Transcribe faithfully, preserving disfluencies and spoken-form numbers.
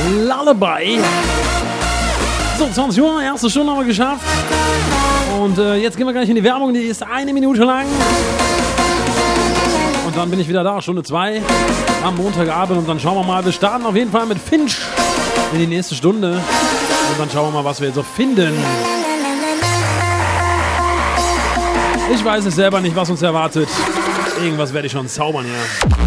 Lullaby. So, zwanzig Uhr, erste Stunde haben wir geschafft. Und äh, jetzt gehen wir gleich in die Werbung, die ist eine Minute lang. Und dann bin ich wieder da, Stunde zwei am Montagabend. Und dann schauen wir mal, wir starten auf jeden Fall mit Finch in die nächste Stunde. Und dann schauen wir mal, was wir jetzt so finden. Ich weiß es selber nicht, was uns erwartet. Irgendwas werde ich schon zaubern hier.